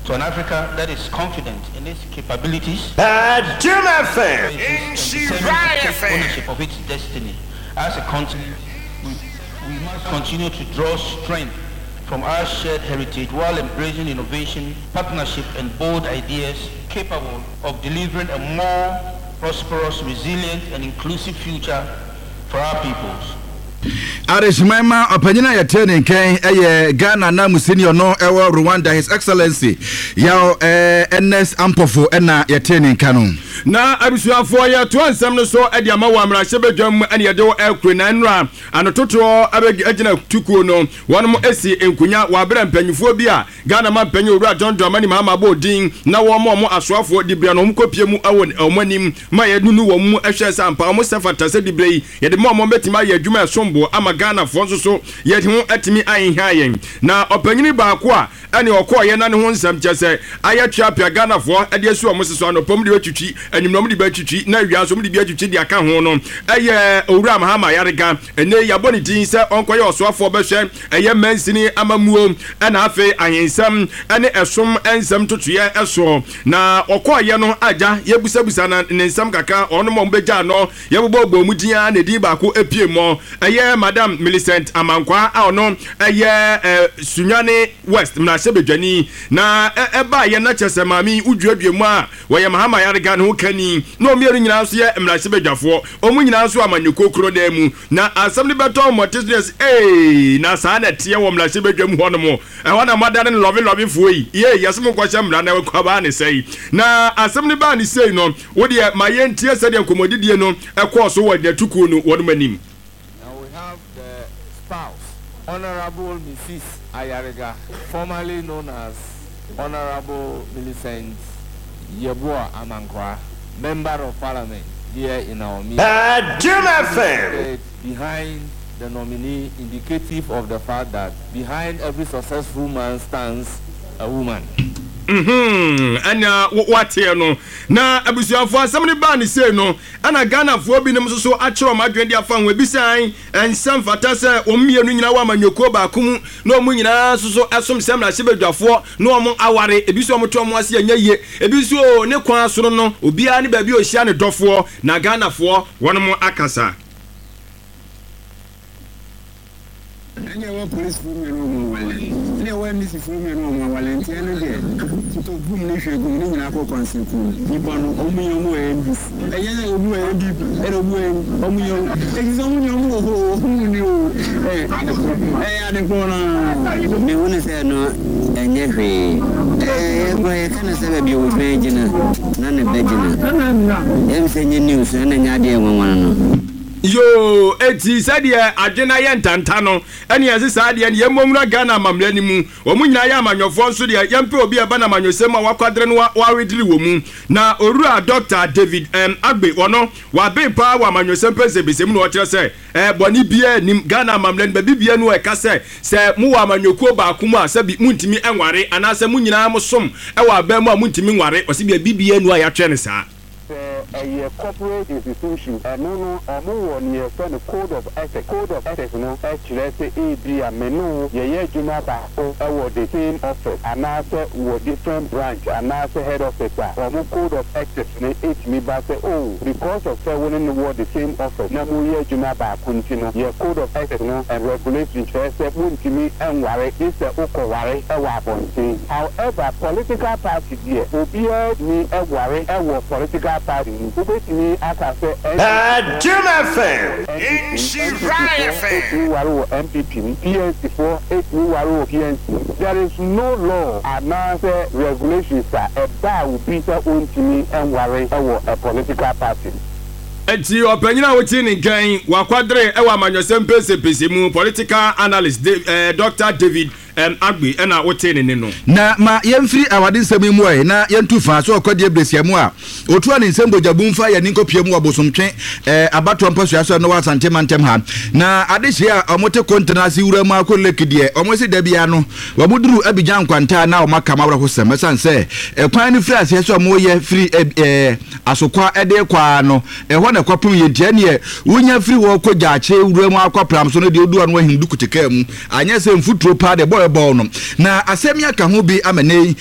to an Africa that is confident in its capabilities, ownership of its destiny. As a continent, we must continue to draw strength from our shared heritage while embracing innovation, partnership, and bold ideas capable of delivering a more prosperous, resilient, and inclusive future for our peoples. Arishmema opanyina ya training kan Ghana na senior no ewo Rwanda His Excellency ya NS Ampofo na ya training kanu na abusuafo ya to ansam no so ade ama wa mra hyebedwam ane ye de ekure na nra anototo agina tukuo no wonom esi enkunya wa bra mpanyifo bi a Ghana ma mpanyi owura John Dramani Mahama Bodin na wo mo asoafo dibria no mkopie mu awon omanim ma ye nunu wo mu ehwe sampa o mo sefata se dibrei ye de mo betima ye adwuma esombo ama Ghana fo so ye ho atimi ayenha yen na opanyini baako a ane okoye na ne ho nsam kyese ayatwa pia Ghana fo ade asu o mo seso anopom de atwitwi animnom de batwitwi na wia so mo de bi atwitwi de aka ho no eye owura Mahama Yarega ene yaboni din se onkoye osoafo behwe eye mansini amamuo na afi ahensam ane esom ensam totoye eso na okoye no aja yebusabusa na nsam kaka ono mo beja no yebobogbo mu dia na din baako epie mo eye Madam Millicent Amankwa a ono eye Sunyane West na sebedwani na eba ye na chese mami udwaduemu a woye Mahama Yarega no kani no miere nyina so ye mra sebedwafo omu nyina so amanyeko kro da mu na asam ne beto motisness na saa na tie wo mra sebedwam ho no mo wana madane love foi ye yesem kwahye mra na kwaba ne sei na asam ne ba ne sei no wo de maye ntie sede nkomodidie no ekwoso wo de tuku no wo manim. Honorable Mrs. Ayarega, formerly known as Honorable Millicent Yeboah Amankwa, Member of Parliament here in our meeting. Behind the nominee, indicative of the fact that behind every successful man stands a woman. Anya what here no na abusuafo asam ne ba ne sei no ana Ghana fo bi nem so akiro madwen dia fa we bisan ensam fata se omienu nyina wa manyoko ba kum na omu nyina so asom sem na hyebedwafo na omu aware ebiso omu to omu ase anya ye ebiso ne kwan soro no obia ne ba bi ohia ne dofo na Ghana fo wonom akasa anya wa police for me no wale ne wa misi for me no wale ntene de to bum ne hwe gum ne nyina ko konsiku nipa no omu endu enya omu endu era omu egizo omu ho ni o ade ko na me wona se no enye hwe ko kana se bi o hwe gina na ne begina em se nye news na nya de enwanwan no yo eti sadia adwena ye ntanta no ene yesi sadia ye momura Ghana mamle ni mu omunyina ya amanyofo nso de yempe obi aba na amanyosem a wakwadre no wawediri wo mu na orura Dr. David Agbe ono wa be pa wa amanyosem pese besem no kire se boni bia nim Ghana mamle ni bibia no e ka se mu wa amanyokuo ba akumu a se bi muntimi enware anase munyina mosom e wa ba mu a muntimi nware o se bibia no a ya twe ne saa a corporate institution no on your code of ethics no actually say AB amenu ye juma ba o the same office and also different branch and also head office code of ethics no it me ba say because of winning the same office na mu ye juma ba continue your code of ethics no and regulation say muntimi enware this okoware e wa bonti however political party there obi ni enware e political party ubetimi akase MPP PNC for 8 PNC there is no law and regulations that will be the ontimi enware a political party. Eti opanyina woti ni gan wakwadre ewa amanyosem pese mu political analyst Dr. David Agbe na wote ne no na ma yemfiri awade nsem mu ai na yentu fa so okode ebresiamu a otua ne nsem bojabumfa ya ninkopie mu abosomtwe abato mpaso so no wasante mantem ha na adehye a omote kontrasi wuramu akolekidie omosi dabia no wabuduru Abidjan kwanta na omaka mawra hosem sanse kwan ni frase so moye free asokwa ede kwa no ho na kwapum ye die ne wonya free wo koja ache wuramu akwapram so no de odu anu ahindu kutekam anya se mfutro pa de boy no na asemia ka ho bi amane